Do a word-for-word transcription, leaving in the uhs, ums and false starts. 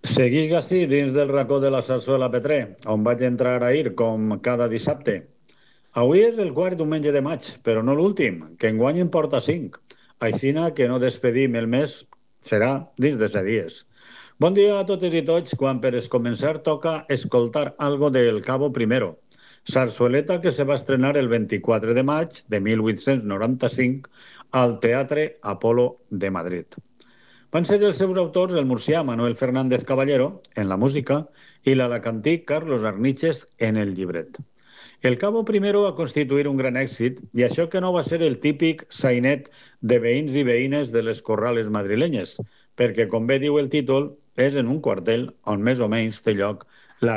Seguix Gassi dins del racó de la Sarsuela Petré, on vaig entrar ahir com cada dissabte. Avui és el quart diumenge de maig, però no l'últim, que enguany en porta cinc. Aixina que no despedim el mes serà dins de set dies. Bon dia a totes i tots, quan per es començar toca escoltar algo del Cabo Primero, sarsueleta que se va estrenar el vint-i-quatre de maig de mil vuit-cents noranta-cinc al Teatre Apolo de Madrid. Van ser els seus autors el murcià Manuel Fernández Caballero en la música i l'alacantí Carlos Arniches en el llibret. El Cabo Primero va constituir un gran èxit i això que no va ser el típic sainet de veïns i veïnes de les corrales madrilenyes, perquè, com bé diu el títol, és en un quartel on més o menys té lloc